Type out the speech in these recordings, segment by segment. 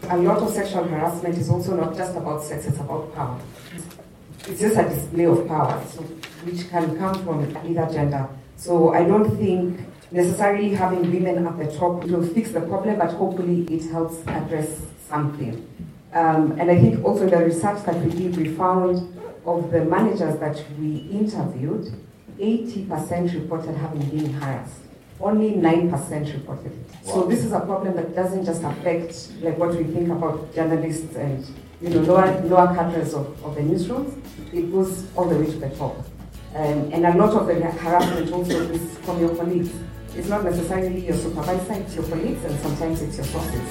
A lot of sexual harassment is also not just about sex, it's about power. It's just a display of power, so, which can come from either gender. So I don't think necessarily having women at the top will fix the problem, but hopefully it helps address something. And I think also the research that we did, we found of the managers that we interviewed, 80% reported having been harassed. Only 9% reported it. Wow. So this is a problem that doesn't just affect like what we think about journalists and lower cadres of the newsrooms. It goes all the way to the top. And a lot of the harassment also is from your colleagues. It's not necessarily your supervisor, it's your colleagues, and sometimes it's your sources.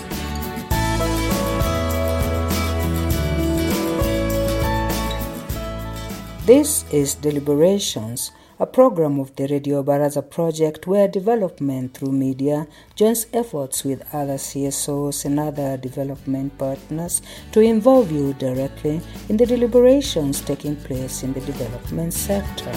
This is Deliberations, a program of the Radio Baraza project where development through media joins efforts with other CSOs and other development partners to involve you directly in the deliberations taking place in the development sector.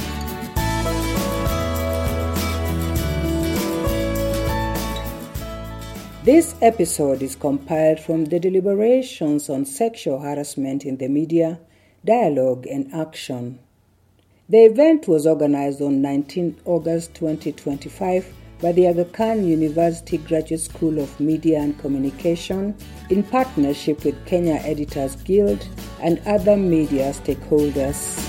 This episode is compiled from the deliberations on sexual harassment in the media, dialogue and action. The event was organized on 19 August 2025 by the Aga Khan University Graduate School of Media and Communication in partnership with Kenya Editors Guild and other media stakeholders.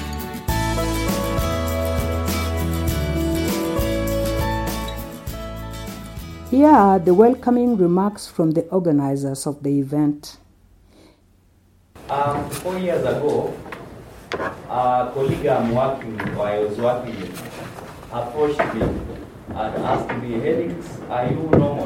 Here are the welcoming remarks from the organizers of the event. 4 years ago, a colleague I was working with approached me and asked me, Helix, are you normal?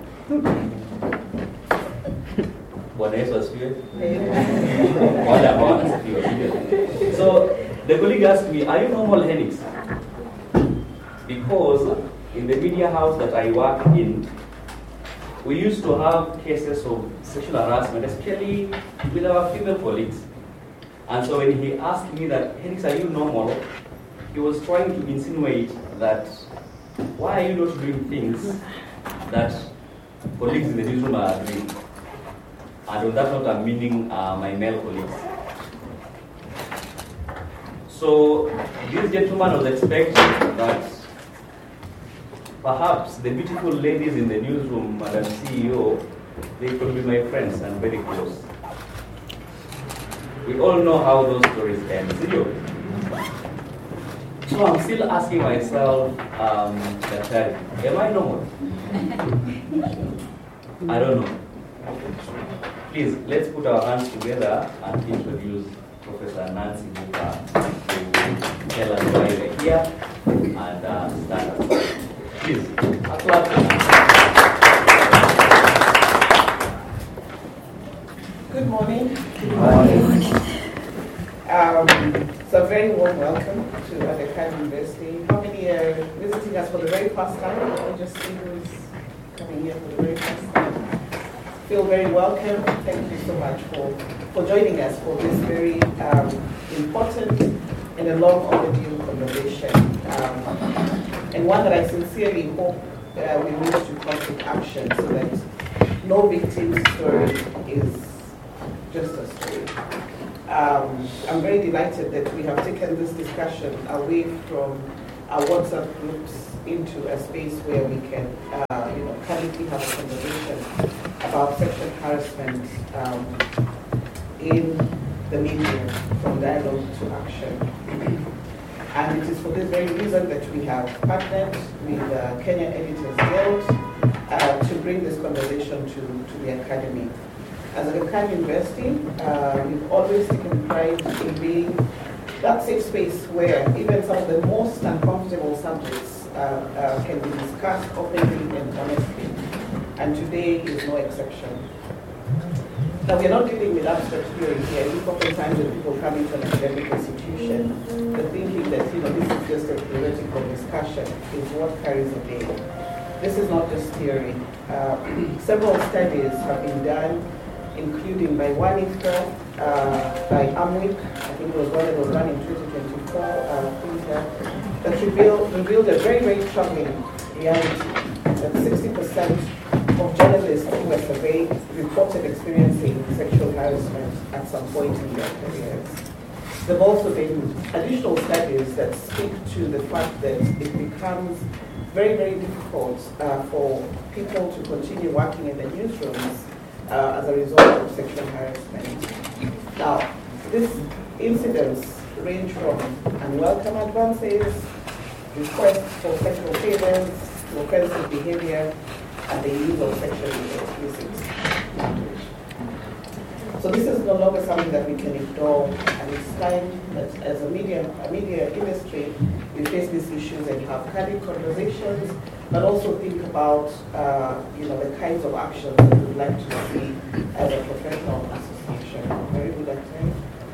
Bwana Yesu asifiwe. Wale ambao wanasifiwa. So the colleague asked me, are you normal, Helix? Because in the media house that I work in, we used to have cases of sexual harassment, especially with our female colleagues. And so when he asked me that, Helix, are you normal? He was trying to insinuate that, why are you not doing things that colleagues in the newsroom are doing? And was that not a meaning my male colleagues? So this gentleman was expecting that perhaps the beautiful ladies in the newsroom, Madam CEO, they could be my friends and very close. We all know how those stories end, So I'm still asking myself, am I normal? I don't know. Please, let's put our hands together and introduce Professor Nancy Buka to tell us why we're here and start us. Please, applause. Good morning. Good morning. So a very warm welcome to Aga Khan University. How many are visiting us for the very first time? Let me just see who's coming here for the very first time. Feel very welcome. Thank you so much for joining us for this very important and a long overdue conversation. And one that I sincerely hope we move to concrete action so that no victim's story is just a story. I'm very delighted that we have taken this discussion away from our WhatsApp groups into a space where we can, candidly have a conversation about sexual harassment in the media, from dialogue to action. And it is for this very reason that we have partnered with Kenya Editors Guild to bring this conversation to the academy. As Aga Khan University, we've always taken pride in being that safe space where even some of the most uncomfortable subjects can be discussed openly and honestly. And today is no exception. Now, we're not dealing with abstract theory here. I think oftentimes when people come into an academic institution, they're thinking that this is just a theoretical discussion, is what carries the day. This is not just theory. Several studies have been done, including by WANIFRA, by AMWIC, I think it was one that was done in 2024, that revealed a very, very troubling reality that 60% of journalists who were surveyed reported experiencing point in their careers. There have also been additional studies that speak to the fact that it becomes very, very difficult for people to continue working in the newsrooms as a result of sexual harassment. Now, these incidents range from unwelcome advances, requests for sexual favors, offensive behavior, and the use of sexually explicit language. So this is no longer something that we can ignore, and it's time that as a media industry, we face these issues and have candid conversations, but also think about the kinds of actions that we would like to see as a professional association. Very good activity.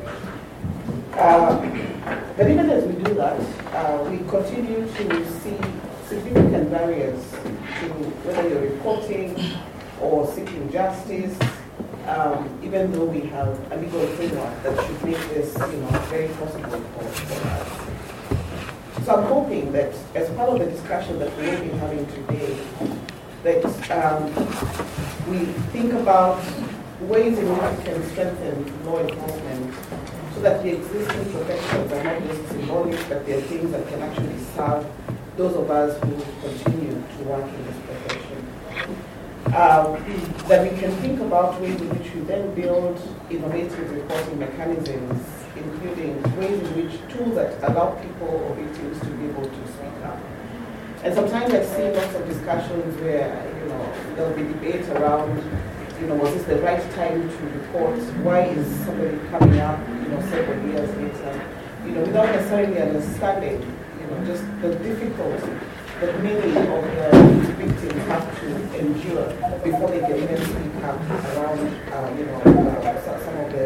But even as we do that, we continue to see significant barriers to whether you're reporting or seeking justice, even though we have a legal framework that should make this very possible for us. So I'm hoping that as part of the discussion that we will be having today, that we think about ways in which we can strengthen law enforcement so that the existing protections are not just symbolic, but they're things that can actually serve those of us who continue to work in this profession. That we can think about ways in which we then build innovative reporting mechanisms, including ways in which tools that allow people or victims to be able to speak up. And sometimes I see lots of discussions where there'll be debate around was this the right time to report? Why is somebody coming up several years later? Without necessarily understanding just the difficulty that many of the victims have to endure before they can even speak up around, some of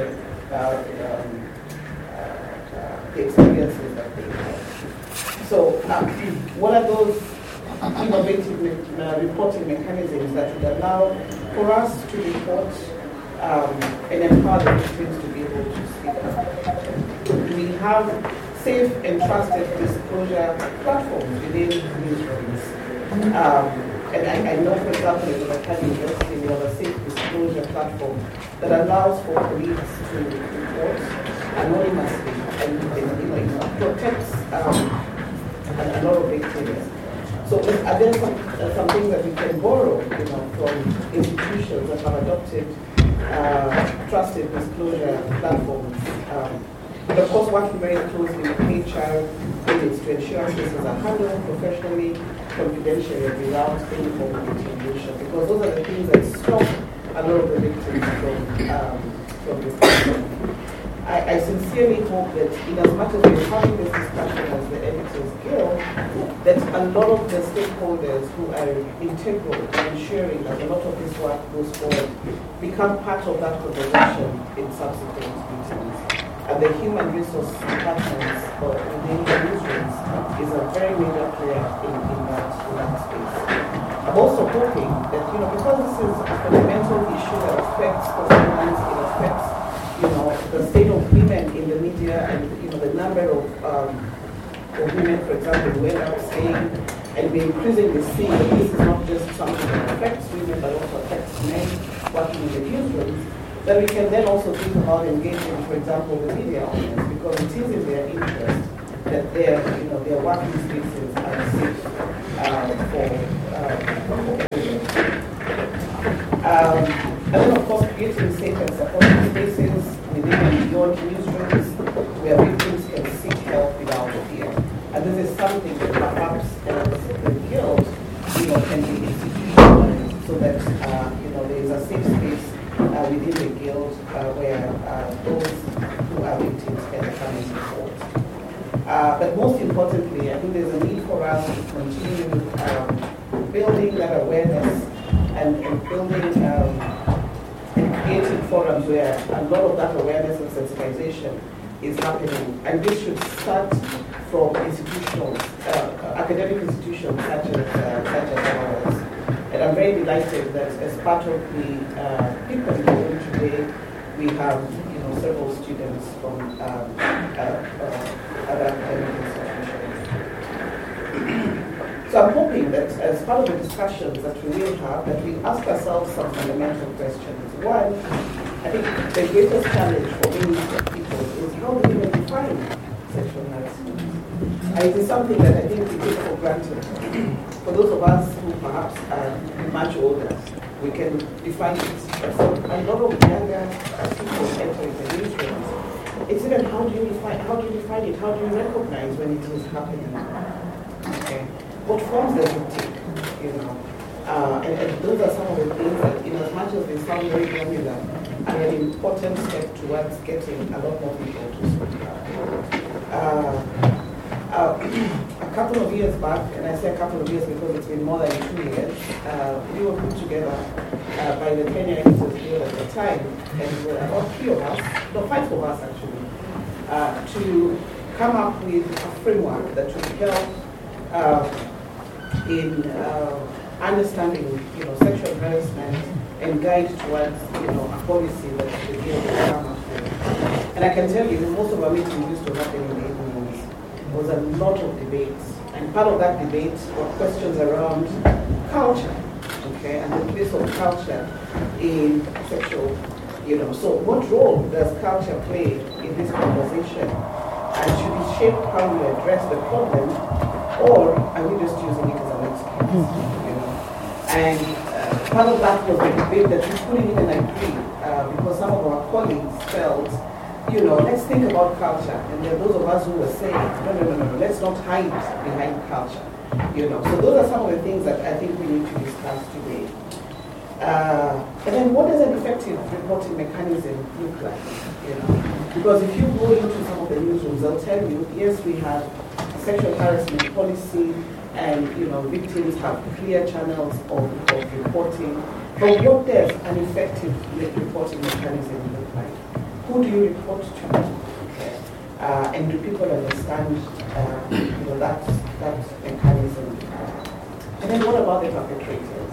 the experiences that they have. So, what are those innovative reporting mechanisms that would allow for us to report and empower the victims to be able to speak up? We have safe and trusted disclosure platforms within newsrooms. And I know, for example, in the University, we have a safe disclosure platform that allows for police to report anonymously and protects a lot of victims. So are there some things that we can borrow from institutions that have adopted trusted disclosure platforms? But of course, working very closely with HR units to ensure cases are handled professionally, confidentially, without any form of intimidation, because those are the things that stop a lot of the victims from reporting. I sincerely hope that in as much as we're having this discussion as the Editors Guild, that a lot of the stakeholders who are integral in ensuring that a lot of this work goes forward become part of that conversation in subsequent meetings. And the human resource departments within the newsrooms is a very major player in that space. I'm also hoping that, because this is a fundamental issue that affects performance, it affects the state of women in the media and the number of women, for example, who end up staying, and we're increasingly seeing that this is not just something that affects women but also affects men working in the newsrooms, that we can then also think about engaging, for example, the media audience, because it is in their interest that their working spaces are safe for everyone. And then, of course, creating safe and supportive spaces within and beyond newsrooms where victims can seek help without fear. And this is something that perhaps the Guild, can be institutionalized so that, there is a safe space within the Guild where those who are victims can come and support. But most importantly, I think there's a need for us to continue building that awareness and building and creating forums where a lot of that awareness and sensitization is happening. And this should start from institutions, academic institutions such as ours. And I'm very delighted that as part of the people in the room today, we have several students from other academic institutions. So I'm hoping that as part of the discussions that we will have, that we ask ourselves some fundamental questions. One, I think the greatest challenge for many people is how do we define sexual harassment? It is something that I think we take for granted. For those of us who perhaps are much older, we can define it. But for a lot of younger people entering the newsrooms, it's even how do you define it? How do you recognize when it is happening? Okay. What forms does it take? And those are some of the things that, as much as they sound very granular, are an important step towards getting a lot more people to speak out. A couple of years back, and I say a couple of years because it's been more than 2 years, we were put together by the Kenya Editors Guild at the time, and about 3 of us, no, 5 of us actually, to come up with a framework that would help in understanding, sexual harassment and guide towards, a policy that the guild will come up with. And I can tell you, most of our meetings used to happen in the evenings. There was a lot of debates, and part of that debate were questions around culture, okay, and the place of culture in sexual, So what role does culture play in this conversation? And should it shape how we address the problem, or are we just using it as an excuse? And part of that was the debate that we couldn't even agree because some of our colleagues felt, let's think about culture. And there are those of us who were saying, no, let's not hide behind culture. So those are some of the things that I think we need to discuss today. And then what does an effective reporting mechanism look like? Because if you go into some of the newsrooms, they'll tell you, yes, we have a sexual harassment policy, and victims have clear channels of reporting. But what does an effective reporting mechanism look like? Who do you report to? And do people understand that mechanism? And then what about the perpetrators?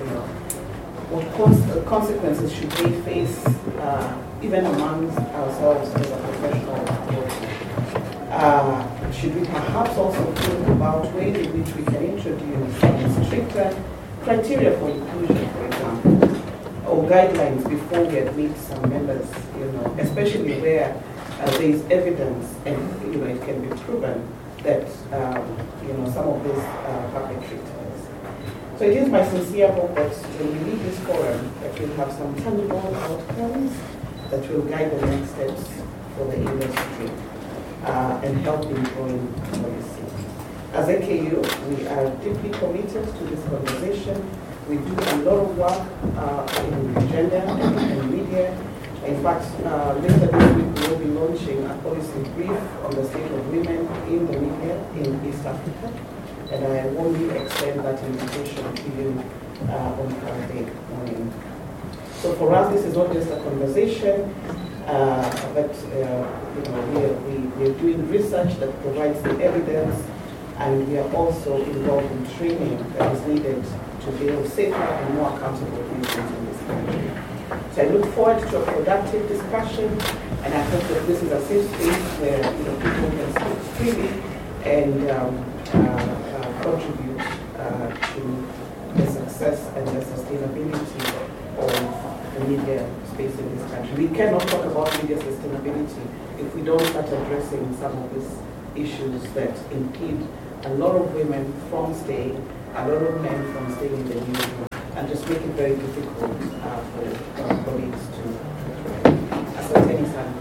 What consequences should they face even amongst ourselves as a professional body? Should we perhaps also think about ways in which we can introduce stricter criteria for inclusion, for example, or guidelines before we admit some members, especially where there is evidence and it can be proven that some of these perpetrators. So it is my sincere hope that when we leave this forum, that we'll have some tangible outcomes that will guide the next steps for the industry and help in growing policy. As AKU, we are deeply committed to this conversation. We do a lot of work in gender and media. In fact, later this week we will be launching a policy brief on the state of women in the media in East Africa. And I warmly extend that invitation to you on Friday morning. So for us, this is not just a conversation, but we're doing research that provides the evidence, and we are also involved in training that is needed to build safer and more accountable newsrooms in this country. So I look forward to a productive discussion, and I hope that this is a safe space where people can speak freely and contribute to the success and the sustainability of the media space in this country. We cannot talk about media sustainability if we don't start addressing some of these issues that impede a lot of women from staying, a lot of men from staying in the newsroom, and just make it very difficult for our colleagues to ascertain some.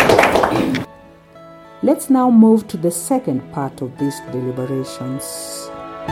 Let's now move to the second part of these deliberations.